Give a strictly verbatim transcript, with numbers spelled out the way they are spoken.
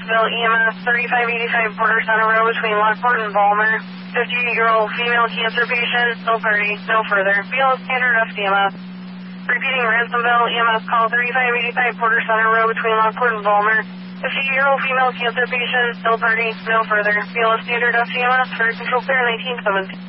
Ransomville, E M S thirty-five eighty-five Porter Center Road between Lockport and Balmer. fifty-eight-year-old female cancer patient, no party, no further. B L standard F C M S. Repeating Ransomville, E M S call thirty-five eighty-five Porter Center Road between Lockport and Balmer. fifty-eight-year-old female cancer patient, no party, no further. B L standard F C M S for control clear nineteen seventeen.